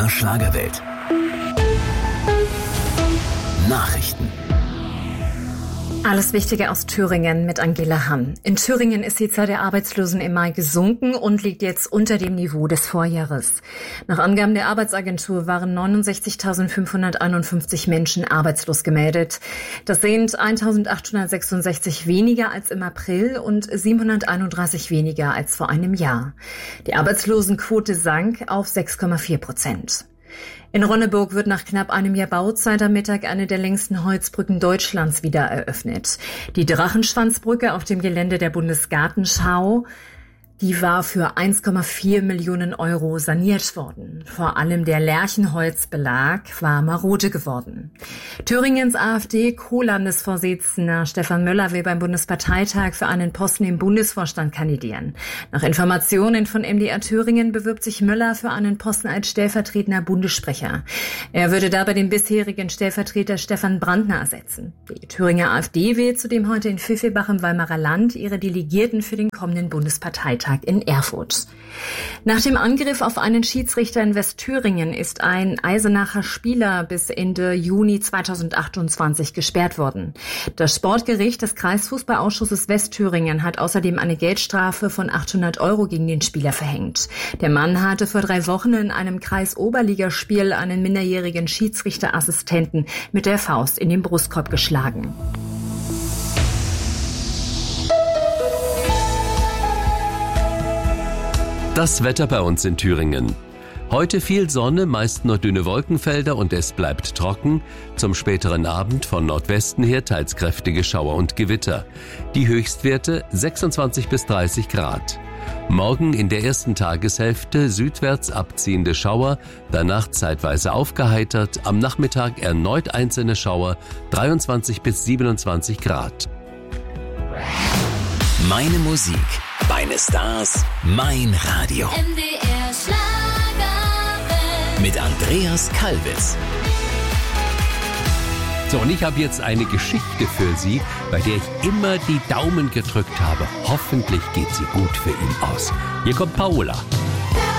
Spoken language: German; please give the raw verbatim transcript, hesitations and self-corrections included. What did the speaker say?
der Schlagerwelt. Nachrichten. Alles Wichtige aus Thüringen mit Angela Hamm. In Thüringen ist die Zahl der Arbeitslosen im Mai gesunken und liegt jetzt unter dem Niveau des Vorjahres. Nach Angaben der Arbeitsagentur waren neunundsechzigtausendfünfhunderteinundfünfzig Menschen arbeitslos gemeldet. Das sind eintausendachthundertsechsundsechzig weniger als im April und siebenhunderteinunddreißig weniger als vor einem Jahr. Die Arbeitslosenquote sank auf sechs Komma vier Prozent. In Ronneburg wird nach knapp einem Jahr Bauzeit am Mittag eine der längsten Holzbrücken Deutschlands wieder eröffnet. Die Drachenschwanzbrücke auf dem Gelände der Bundesgartenschau, die war für eins Komma vier Millionen Euro saniert worden. Vor allem der Lärchenholzbelag war marode geworden. Thüringens AfD-Co-Landesvorsitzender Stefan Möller will beim Bundesparteitag für einen Posten im Bundesvorstand kandidieren. Nach Informationen von M D R Thüringen bewirbt sich Möller für einen Posten als stellvertretender Bundessprecher. Er würde dabei den bisherigen Stellvertreter Stefan Brandner ersetzen. Die Thüringer AfD wählt zudem heute in Pfiffelbach im Weimarer Land ihre Delegierten für den kommenden Bundesparteitag in Erfurt. Nach dem Angriff auf einen Schiedsrichter in Westthüringen ist ein Eisenacher Spieler bis Ende Juni zweitausendachtundzwanzig gesperrt worden. Das Sportgericht des Kreisfußballausschusses Westthüringen hat außerdem eine Geldstrafe von achthundert Euro gegen den Spieler verhängt. Der Mann hatte vor drei Wochen in einem Kreisoberligaspiel einen minderjährigen Schiedsrichterassistenten mit der Faust in den Brustkorb geschlagen. Das Wetter bei uns in Thüringen. Heute viel Sonne, meist nur dünne Wolkenfelder und es bleibt trocken. Zum späteren Abend von Nordwesten her teils kräftige Schauer und Gewitter. Die Höchstwerte sechsundzwanzig bis dreißig Grad. Morgen in der ersten Tageshälfte südwärts abziehende Schauer, danach zeitweise aufgeheitert, am Nachmittag erneut einzelne Schauer, dreiundzwanzig bis siebenundzwanzig Grad. Meine Musik, meine Stars, mein Radio. M D R Schlagerwelt. Mit Andreas Kalbitz. So, und ich habe jetzt eine Geschichte für Sie, bei der ich immer die Daumen gedrückt habe. Hoffentlich geht sie gut für ihn aus. Hier kommt Paola.